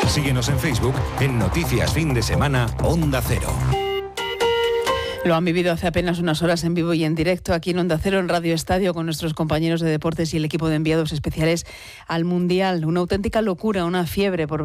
Síguenos en Facebook en Noticias Fin de Semana Onda Cero. Lo han vivido hace apenas unas horas en vivo y en directo aquí en Onda Cero, en Radio Estadio, con nuestros compañeros de deportes y el equipo de enviados especiales al Mundial. Una auténtica locura, una fiebre por